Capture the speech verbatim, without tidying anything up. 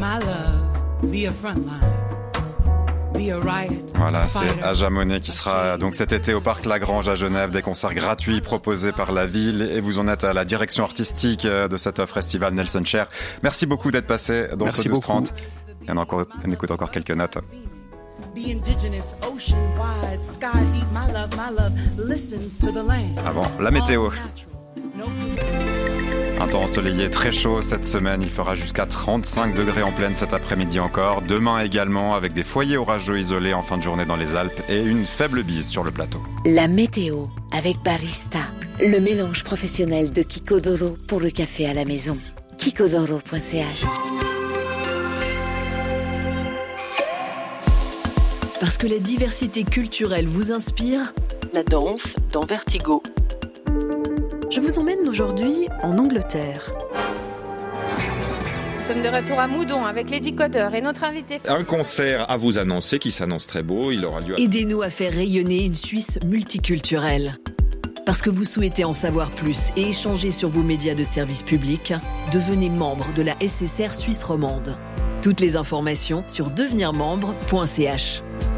my love, be a frontline. Voilà, c'est Aja Monet qui sera donc cet été au Parc Lagrange à Genève, des concerts gratuits proposés par la ville et vous en êtes à la direction artistique de cet offre festival Nelson Cher. Merci beaucoup d'être passé dans Merci ce douze trente. Et on, encore, on écoute encore quelques notes. Avant, la météo. Un temps ensoleillé très chaud cette semaine, il fera jusqu'à trente-cinq degrés en pleine cet après-midi encore. Demain également avec des foyers orageux isolés en fin de journée dans les Alpes et une faible bise sur le plateau. La météo avec Barista, le mélange professionnel de Kikodoro pour le café à la maison. kikodoro point c h. Parce que la diversité culturelle vous inspire, la danse dans Vertigo. Je vous emmène aujourd'hui en Angleterre. Nous sommes de retour à Moudon avec Lady Coder et notre invité. Un concert à vous annoncer qui s'annonce très beau. Il aura lieu à... Aidez-nous à faire rayonner une Suisse multiculturelle. Parce que vous souhaitez en savoir plus et échanger sur vos médias de service public, devenez membre de la S S R Suisse romande. Toutes les informations sur devenir membre point c h.